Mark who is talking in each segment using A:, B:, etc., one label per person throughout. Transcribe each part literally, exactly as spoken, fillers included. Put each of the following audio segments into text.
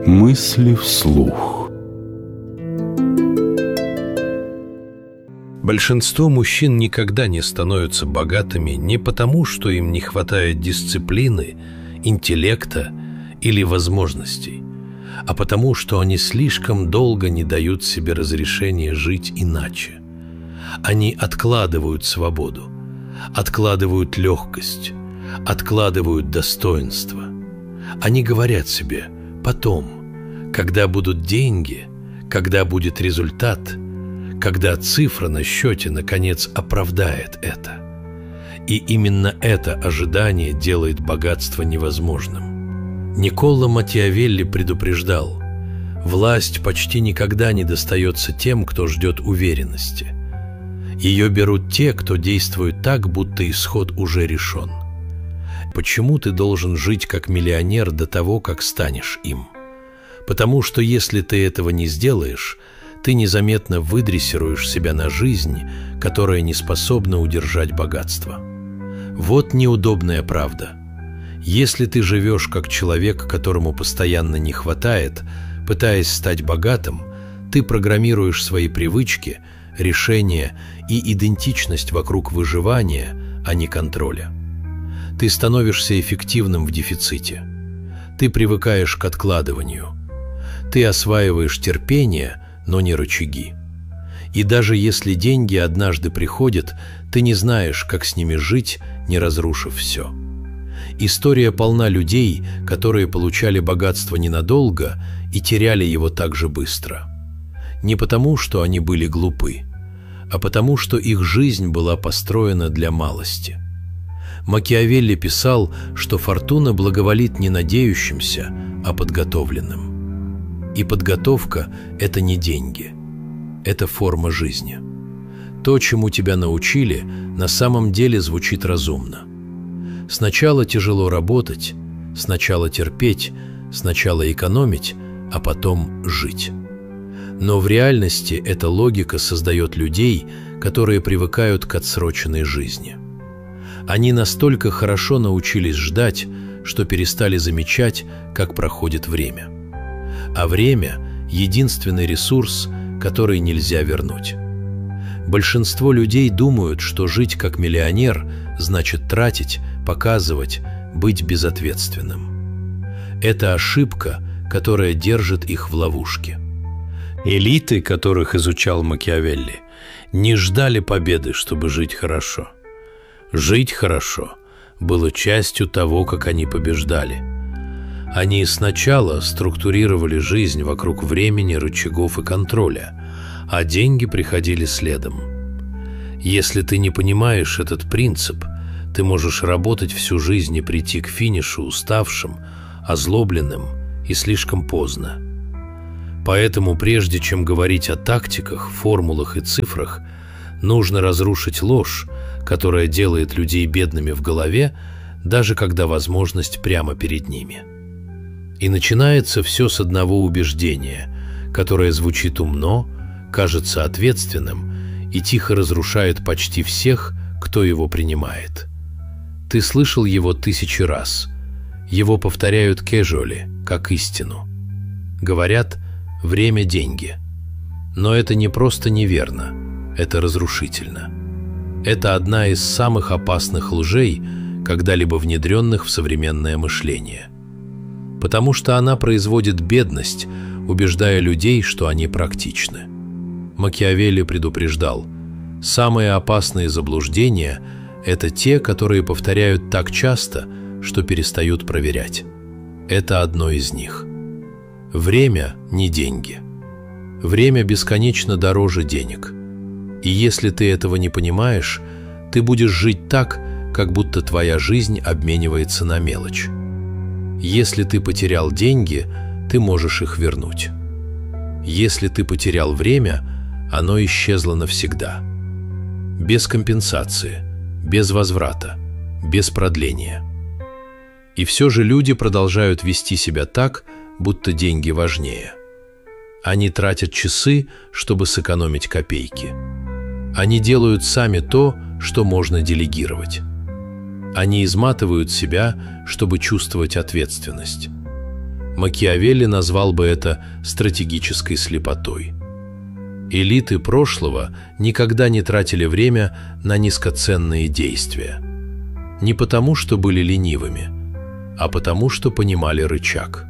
A: Мысли вслух.
B: Большинство мужчин никогда не становятся богатыми не потому, что им не хватает дисциплины, интеллекта или возможностей, а потому, что они слишком долго не дают себе разрешения жить иначе. Они откладывают свободу, откладывают легкость, откладывают достоинство. Они говорят себе: потом, когда будут деньги, когда будет результат, когда цифра на счете наконец оправдает это. И именно это ожидание делает богатство невозможным. Никколо Макиавелли предупреждал: власть почти никогда не достается тем, кто ждет уверенности. Ее берут те, кто действует так, будто исход уже решен. Почему ты должен жить как миллионер до того, как станешь им? Потому что если ты этого не сделаешь, ты незаметно выдрессируешь себя на жизнь, которая не способна удержать богатство. Вот неудобная правда. Если ты живешь как человек, которому постоянно не хватает, пытаясь стать богатым, ты программируешь свои привычки, решения и идентичность вокруг выживания, а не контроля. Ты становишься эффективным в дефиците. Ты привыкаешь к откладыванию. Ты осваиваешь терпение, но не рычаги. И даже если деньги однажды приходят, ты не знаешь, как с ними жить, не разрушив все. История полна людей, которые получали богатство ненадолго и теряли его так же быстро. Не потому, что они были глупы, а потому, что их жизнь была построена для малости. Макиавелли писал, что фортуна благоволит не надеющимся, а подготовленным. И подготовка – это не деньги, это форма жизни. То, чему тебя научили, на самом деле звучит разумно. Сначала тяжело работать, сначала терпеть, сначала экономить, а потом жить. Но в реальности эта логика создает людей, которые привыкают к отсроченной жизни. Они настолько хорошо научились ждать, что перестали замечать, как проходит время. А время – единственный ресурс, который нельзя вернуть. Большинство людей думают, что жить как миллионер значит тратить, показывать, быть безответственным. Это ошибка, которая держит их в ловушке. Элиты, которых изучал Макиавелли, не ждали победы, чтобы жить хорошо. Жить хорошо было частью того, как они побеждали. Они сначала структурировали жизнь вокруг времени, рычагов и контроля, а деньги приходили следом. Если ты не понимаешь этот принцип, ты можешь работать всю жизнь и прийти к финишу уставшим, озлобленным и слишком поздно. Поэтому прежде чем говорить о тактиках, формулах и цифрах, нужно разрушить ложь, которая делает людей бедными в голове, даже когда возможность прямо перед ними. И начинается все с одного убеждения, которое звучит умно, кажется ответственным и тихо разрушает почти всех, кто его принимает. Ты слышал его тысячи раз. Его повторяют кэжуали, как истину. Говорят: время – деньги. Но это не просто неверно, это разрушительно. Это одна из самых опасных лжей, когда-либо внедренных в современное мышление. Потому что она производит бедность, убеждая людей, что они практичны. Макиавелли предупреждал: самые опасные заблуждения – это те, которые повторяют так часто, что перестают проверять. Это одно из них. Время – не деньги. Время бесконечно дороже денег. И если ты этого не понимаешь, ты будешь жить так, как будто твоя жизнь обменивается на мелочь. Если ты потерял деньги, ты можешь их вернуть. Если ты потерял время, оно исчезло навсегда. Без компенсации, без возврата, без продления. И все же люди продолжают вести себя так, будто деньги важнее. Они тратят часы, чтобы сэкономить копейки. Они делают сами то, что можно делегировать. Они изматывают себя, чтобы чувствовать ответственность. Макиавелли назвал бы это стратегической слепотой. Элиты прошлого никогда не тратили время на низкоценные действия. Не потому, что были ленивыми, а потому, что понимали рычаг.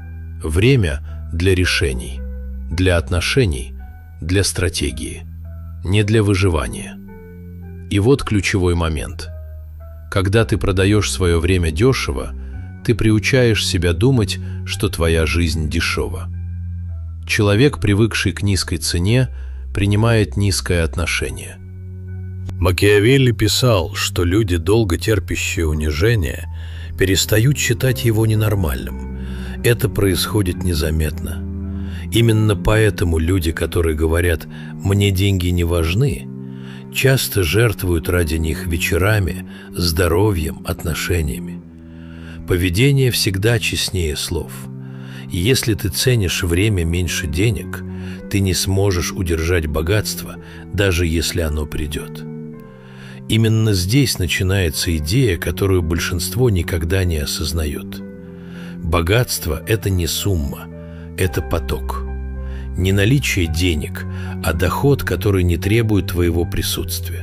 B: Время для решений, для отношений, для стратегии, не для выживания. И вот ключевой момент. Когда ты продаешь свое время дешево, ты приучаешь себя думать, что твоя жизнь дешева. Человек, привыкший к низкой цене, принимает низкое отношение.
A: Макиавелли писал, что люди, долго терпящие унижение, перестают считать его ненормальным. Это происходит незаметно. Именно поэтому люди, которые говорят «мне деньги не важны», часто жертвуют ради них вечерами, здоровьем, отношениями. Поведение всегда честнее слов. Если ты ценишь время меньше денег, ты не сможешь удержать богатство, даже если оно придет. Именно здесь начинается идея, которую большинство никогда не осознает. Богатство – это не сумма, это поток. Не наличие денег, а доход, который не требует твоего присутствия.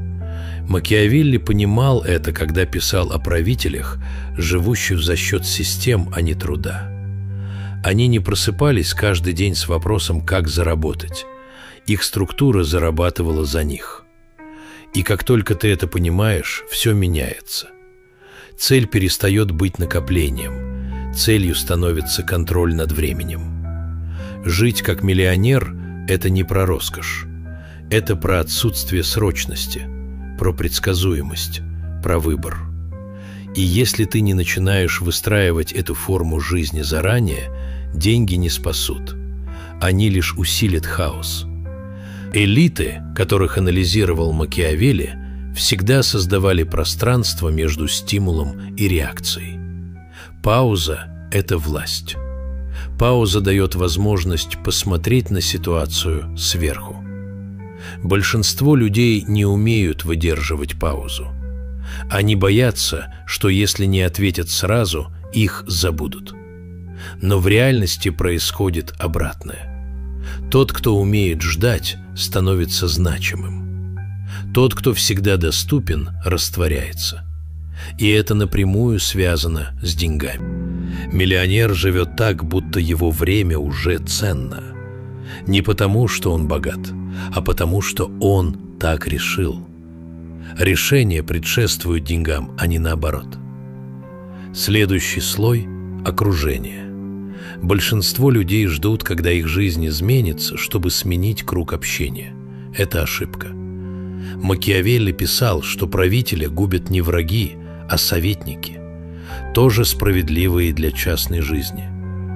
A: Макиавелли понимал это, когда писал о правителях, живущих за счет систем, а не труда. Они не просыпались каждый день с вопросом, как заработать. Их структура зарабатывала за них. И как только ты это понимаешь, все меняется. Цель перестает быть накоплением. Целью становится контроль над временем. Жить как миллионер – это не про роскошь. Это про отсутствие срочности, про предсказуемость, про выбор. И если ты не начинаешь выстраивать эту форму жизни заранее, деньги не спасут. Они лишь усилят хаос. Элиты, которых анализировал Макиавелли, всегда создавали пространство между стимулом и реакцией. Пауза – это власть. Пауза дает возможность посмотреть на ситуацию сверху. Большинство людей не умеют выдерживать паузу. Они боятся, что если не ответят сразу, их забудут. Но в реальности происходит обратное. Тот, кто умеет ждать, становится значимым. Тот, кто всегда доступен, растворяется. И это напрямую связано с деньгами. Миллионер живет так, будто его время уже ценно. Не потому, что он богат, а потому, что он так решил. Решение предшествует деньгам, а не наоборот. Следующий слой – окружение. Большинство людей ждут, когда их жизнь изменится, чтобы сменить круг общения. Это ошибка. Макиавелли писал, что правителя губят не враги, а советники, тоже справедливые для частной жизни.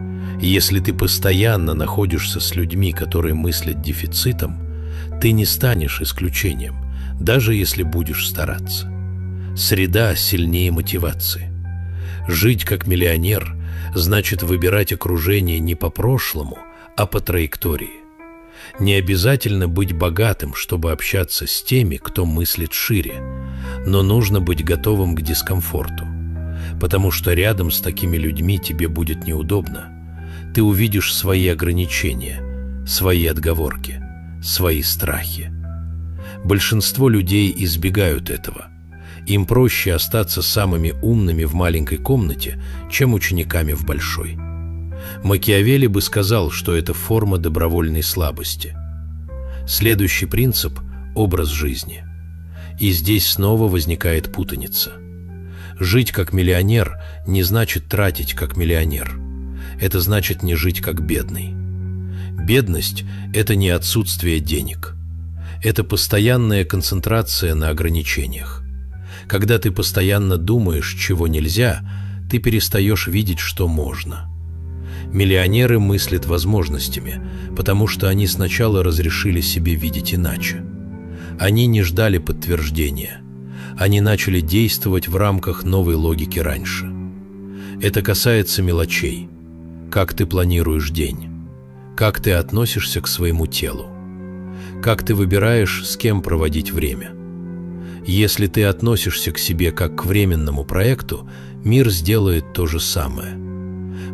A: Если ты постоянно находишься с людьми, которые мыслят дефицитом, ты не станешь исключением, даже если будешь стараться. Среда сильнее мотивации. Жить как миллионер значит выбирать окружение не по прошлому, а по траектории. Не обязательно быть богатым, чтобы общаться с теми, кто мыслит шире, но нужно быть готовым к дискомфорту, потому что рядом с такими людьми тебе будет неудобно. Ты увидишь свои ограничения, свои отговорки, свои страхи. Большинство людей избегают этого. Им проще остаться самыми умными в маленькой комнате, чем учениками в большой. Макиавелли бы сказал, что это форма добровольной слабости. Следующий принцип – образ жизни. И здесь снова возникает путаница. Жить как миллионер не значит тратить как миллионер. Это значит не жить как бедный. Бедность – это не отсутствие денег. Это постоянная концентрация на ограничениях. Когда ты постоянно думаешь, чего нельзя, ты перестаешь видеть, что можно. Миллионеры мыслят возможностями, потому что они сначала разрешили себе видеть иначе. Они не ждали подтверждения. Они начали действовать в рамках новой логики раньше. Это касается мелочей. Как ты планируешь день? Как ты относишься к своему телу? Как ты выбираешь, с кем проводить время? Если ты относишься к себе как к временному проекту, мир сделает то же самое.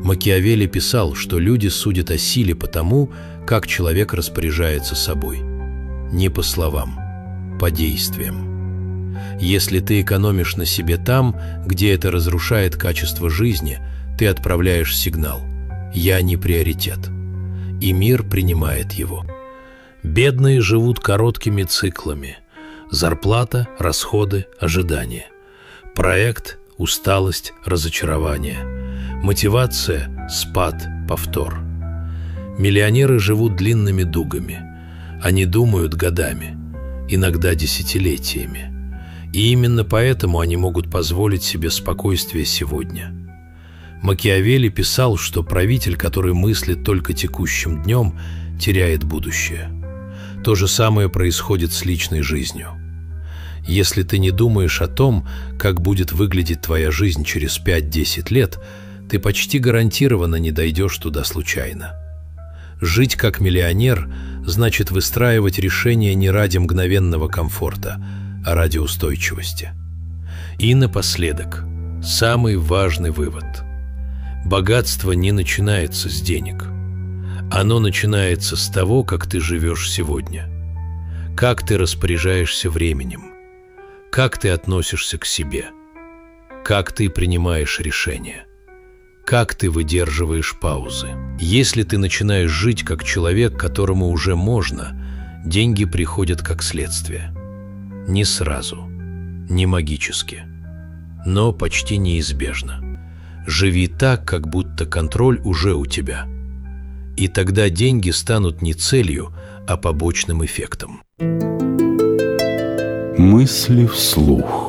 A: Макиавелли писал, что люди судят о силе по тому, как человек распоряжается собой. Не по словам, по действиям. Если ты экономишь на себе там, где это разрушает качество жизни, ты отправляешь сигнал «Я не приоритет», и мир принимает его. Бедные живут короткими циклами. Зарплата, расходы, ожидания. Проект, усталость, разочарование. Мотивация, спад, повтор. Миллионеры живут длинными дугами. Они думают годами, иногда десятилетиями. И именно поэтому они могут позволить себе спокойствие сегодня. Макиавелли писал, что правитель, который мыслит только текущим днем, теряет будущее. То же самое происходит с личной жизнью. Если ты не думаешь о том, как будет выглядеть твоя жизнь через пять-десять лет, ты почти гарантированно не дойдешь туда случайно. Жить как миллионер значит выстраивать решения не ради мгновенного комфорта, а ради устойчивости. И напоследок, самый важный вывод. Богатство не начинается с денег. Оно начинается с того, как ты живешь сегодня. Как ты распоряжаешься временем. Как ты относишься к себе. Как ты принимаешь решения. Как ты выдерживаешь паузы. Если ты начинаешь жить как человек, которому уже можно, деньги приходят как следствие. Не сразу, не магически, но почти неизбежно. Живи так, как будто контроль уже у тебя. И тогда деньги станут не целью, а побочным эффектом.
C: Мысли вслух.